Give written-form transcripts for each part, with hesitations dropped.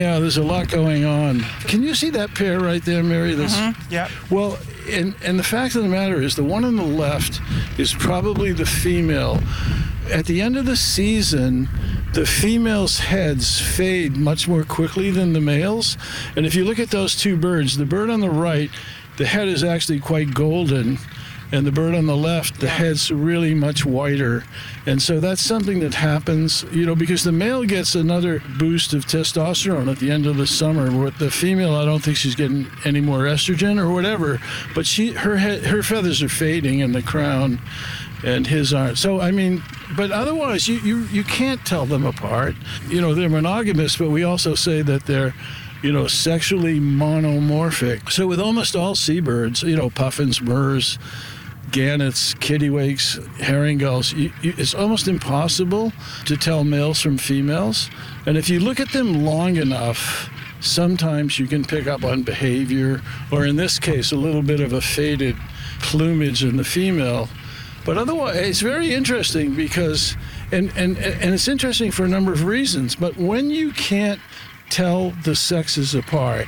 Yeah, there's a lot going on. Can you see that pair right there, Mary? Yeah. Well, and the fact of the matter is the one on the left is probably the female. At the end of the season, the females' heads fade much more quickly than the males. And if you look at those two birds, the bird on the right, the head is actually quite golden. And the bird on the left, the head's really much whiter. And so that's something that happens, because the male gets another boost of testosterone at the end of the summer. With the female, I don't think she's getting any more estrogen or whatever. But her feathers are fading in the crown, and his aren't. So, but otherwise, you can't tell them apart. They're monogamous, but we also say that they're sexually monomorphic. So with almost all seabirds, puffins, murres, gannets, kittiwakes, herring gulls, it's almost impossible to tell males from females. And if you look at them long enough, sometimes you can pick up on behavior, or in this case, a little bit of a faded plumage in the female. But otherwise, it's very interesting because, and it's interesting for a number of reasons, but when you can't tell the sexes apart,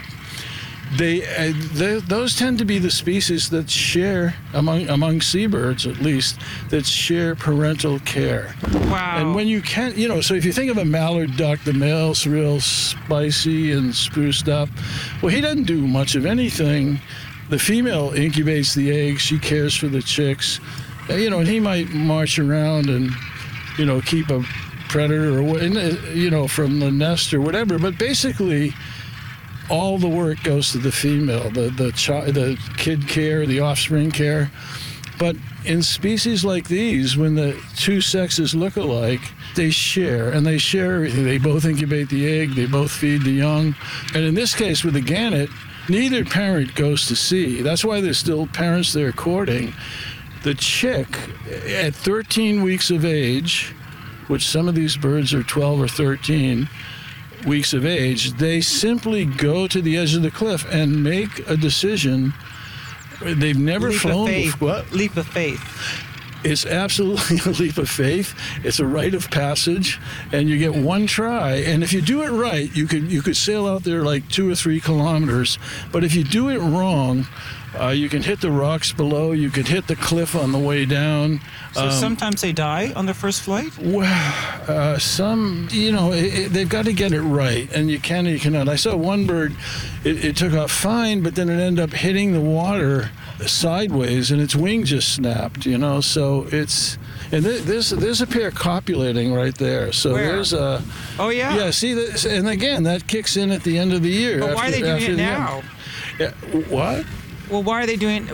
those tend to be the species that share, among seabirds at least, that share parental care. Wow. And when you can't, so if you think of a mallard duck, the male's real spicy and spruced up. Well, he doesn't do much of anything. The female incubates the eggs. She cares for the chicks. And he might march around and, keep a predator or, from the nest or whatever. But basically, all the work goes to the female, the kid care, the offspring care. But in species like these, when the two sexes look alike, they share, and they share everything. They both incubate the egg, they both feed the young. And in this case, with the gannet, neither parent goes to sea. That's why there's still parents there courting. The chick, at 13 weeks of age, which some of these birds are 12 or 13 weeks of age, they simply go to the edge of the cliff and make a decision. They've never flown before. What? Leap of faith. It's absolutely a leap of faith. It's a rite of passage, and you get one try. And if you do it right, you could sail out there like 2 or 3 kilometers. But if you do it wrong, you can hit the rocks below. You could hit the cliff on the way down. So sometimes they die on their first flight? Well, some, they've got to get it right, and you can or you cannot. I saw one bird, it took off fine, but then it ended up hitting the water sideways, and its wing just snapped, So it's... And there's a pair copulating right there. So where? There's a... Oh, yeah? Yeah, see, and again, that kicks in at the end of the year. But why are they doing it now? Yeah, what? Well, why are they doing...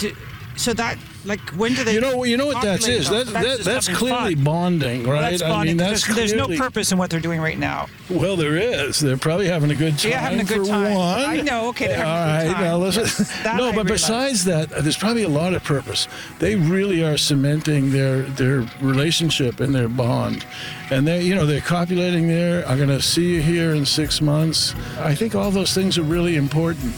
So that... Like, when do they... You know what that is? That's clearly fun. Bonding, right? Well, that's bonding. That's there's no purpose in what they're doing right now. Well, there is. They're probably having a good time. Yeah, having a good time. One. I know. Okay, they're having a good time. All right, now listen. Yes, no, but besides that, there's probably a lot of purpose. They really are cementing their relationship and their bond, and they're copulating there. I'm going to see you here in 6 months. I think all those things are really important.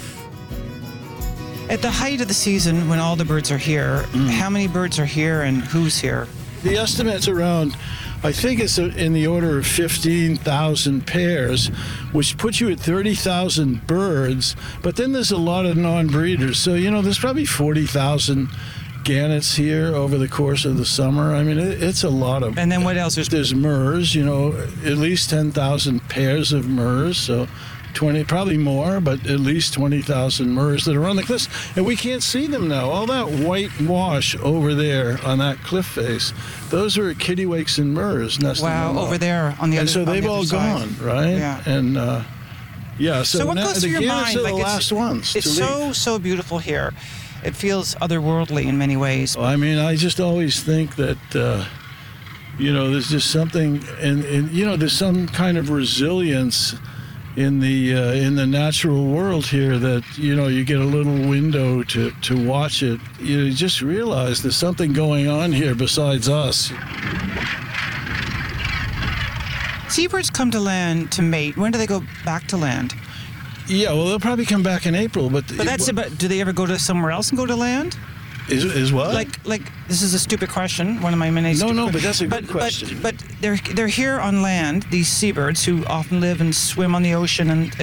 At the height of the season, when all the birds are here, how many birds are here and who's here? The estimate's around, I think it's in the order of 15,000 pairs, which puts you at 30,000 birds. But then there's a lot of non-breeders. So, there's probably 40,000 gannets here over the course of the summer. It's a lot of... And then what else? There's murres, at least 10,000 pairs of murres. So 20, probably more, but at least 20,000 murres that are on the cliffs. And we can't see them now. All that white wash over there on that cliff face, those are kittiwakes and murres nesting. Wow, over there on the other side. And so they've all gone, right? Yeah. And, so what goes through your mind? Are the last ones it's to leave. so beautiful here. It feels otherworldly in many ways. I just always think that, there's just something, and there's some kind of resilience in the natural world here that you get a little window to watch it. You just realize there's something going on here besides us. Seabirds come to land to mate. When do they go back to land? Yeah, well, they'll probably come back in April, but that's it. But do they ever go to somewhere else and go to land? Is what? Like this is a stupid question. One of my many. No, but that's a good question. But they're here on land. These seabirds who often live and swim on the ocean and